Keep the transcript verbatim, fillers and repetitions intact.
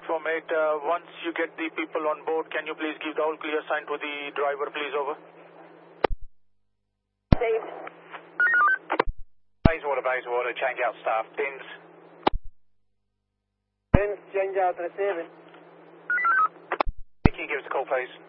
For mate, uh, once you get the people on board, can you please give the all clear sign to the driver, please, over? Saved. Bayswater, Bayswater, change out staff. Bins. Bins, change out receiving. Can you give us a call, please?